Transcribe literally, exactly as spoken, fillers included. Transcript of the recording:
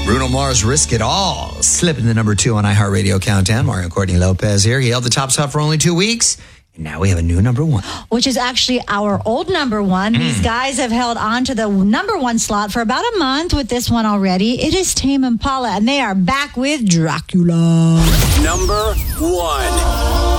Bruno Mars, Risk It All, slipping the number two on iHeartRadio Countdown. Mario Courtney Lopez here. He held the top spot for only two weeks. And now we have a new number one. Which is actually our old number one. Mm. These guys have held on to the number one slot for about a month with this one already. It is Tame Impala, and they are back with Dracula. Number one.